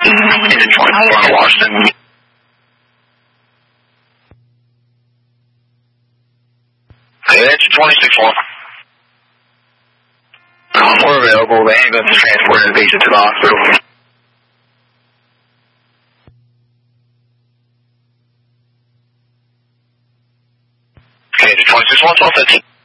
Engine 24 on Washington. Engine 26-1. We're available. The ambulance is transporting the patient to the hospital. Engine 26-1, 1215.